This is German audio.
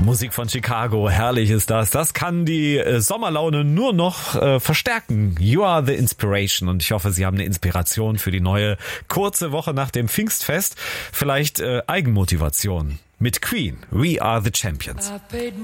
Musik von Chicago, herrlich ist das. Das kann die Sommerlaune nur noch verstärken. You are the inspiration. Und ich hoffe, Sie haben eine Inspiration für die neue kurze Woche nach dem Pfingstfest. Vielleicht Eigenmotivation mit Queen. We are the champions.